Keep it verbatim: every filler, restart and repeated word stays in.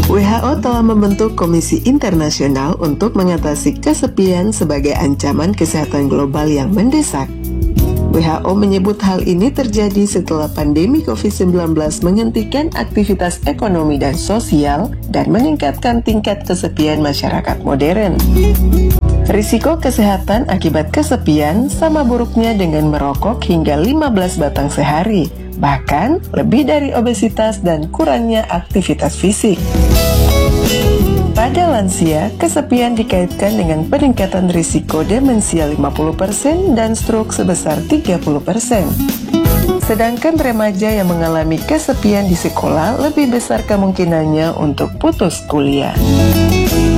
W H O telah membentuk Komisi Internasional untuk mengatasi kesepian sebagai ancaman kesehatan global yang mendesak. W H O menyebut hal ini terjadi setelah pandemi covid sembilan belas menghentikan aktivitas ekonomi dan sosial dan meningkatkan tingkat kesepian masyarakat modern. Risiko kesehatan akibat kesepian sama buruknya dengan merokok hingga lima belas batang sehari, bahkan lebih dari obesitas dan kurangnya aktivitas fisik. Pada lansia, kesepian dikaitkan dengan peningkatan risiko demensia lima puluh persen dan stroke sebesar tiga puluh persen. Sedangkan remaja yang mengalami kesepian di sekolah lebih besar kemungkinannya untuk putus kuliah.